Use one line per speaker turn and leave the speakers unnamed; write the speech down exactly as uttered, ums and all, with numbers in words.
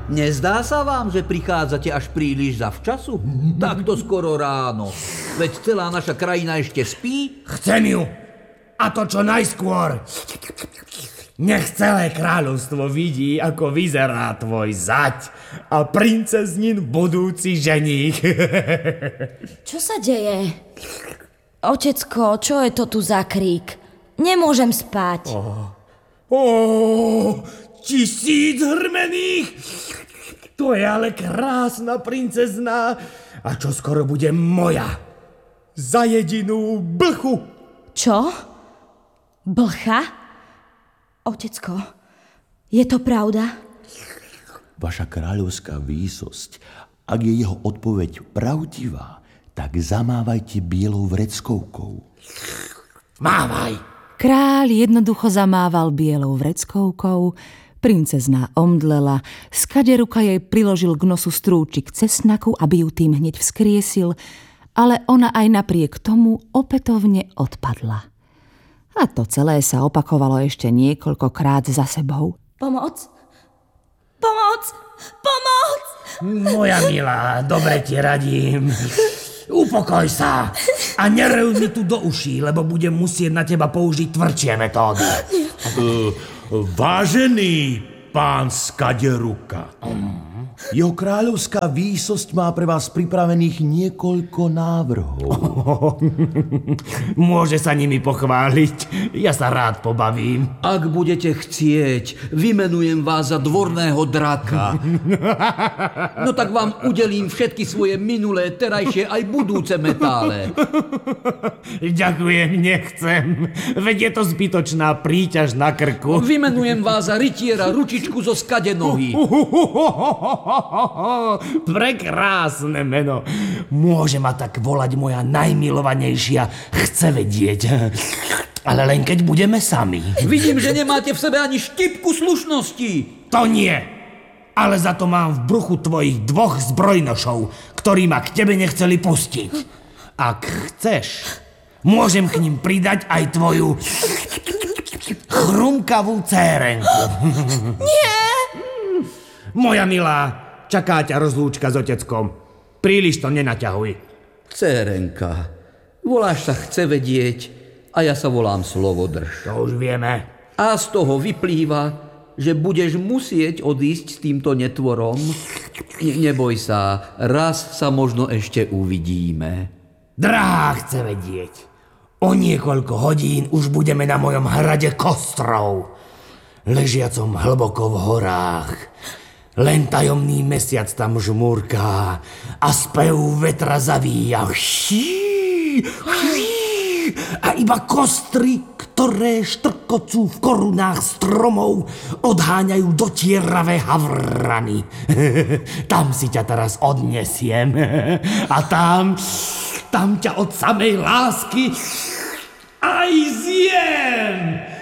Nezdá sa vám, že prichádzate až príliš zavčasu? Takto skoro ráno. Veď celá naša krajina ešte spí?
Chcem ju. A to čo najskôr. Nech celé kráľovstvo vidí, ako vyzerá tvoj zať a princeznin budúci ženích.
Čo sa deje? Otecko, čo je to tu za krík? Nemôžem spať.
Oh. Oh, tisíc hrmených! To je ale krásna princezná a čo skoro bude moja. Za jedinú blchu.
Čo? Blcha? Otecko, je to pravda?
Vaša kráľovská výsosť, ak je jeho odpoveď pravdivá, tak zamávajte bielou vreckovkou.
Mávaj!
Kráľ jednoducho zamával bielou vreckovkou, princezná omdlela, skaderuka jej priložil k nosu strúčik cesnaku, aby ju tým hneď vzkriesil, ale ona aj napriek tomu opätovne odpadla. A to celé sa opakovalo ešte niekoľkokrát za sebou.
Pomoc! Pomoc! Pomoc!
Moja milá, dobre ti radím. Upokoj sa a nerev mi tu do uší, lebo budem musieť na teba použiť tvrdšie metódy.
Uh, vážený pán Skaderuka, jeho kráľovská výsosť má pre vás pripravených niekoľko návrhov.
Oh, môže sa nimi pochváliť, ja sa rád pobavím.
Ak budete chcieť, vymenujem vás za dvorného draka. No tak vám udelím všetky svoje minulé, terajšie aj budúce metále.
Ďakujem, nechcem. Veď je to zbytočná príťaž na krku.
Vymenujem vás za rytiera ručičku zo skadenohy.
Prekrásne meno. Môže ma tak volať moja najmilovanejšia, chce vedieť. Ale len keď budeme sami.
Vidím, že nemáte v sebe ani štipku slušnosti.
To nie. Ale za to mám v bruchu tvojich dvoch zbrojnošov, ktorí ma k tebe nechceli pustiť. Ak chceš, môžem k ním pridať aj tvoju chrumkavú cérenku.
Nie!
Moja milá, čaká ťa rozlúčka s oteckom. Príliš to nenaťahuj.
Cérenka, voláš sa chce vedieť a ja sa volám Slovodrž.
To už vieme.
A z toho vyplýva, že budeš musieť odísť s týmto netvorom. Ne- neboj sa, raz sa možno ešte uvidíme.
Drahá chce vedieť. O niekoľko hodín už budeme na mojom hrade Kostrov, ležiacom hlboko v horách. Len tajomný mesiac tam žmúrká a spev vetra zavíja. A iba kostry, ktoré štrkocú v korunách stromov, odháňajú dotieravé havrany. Tam si ťa teraz odnesiem. A tam, tam ťa od samej lásky aj zjem.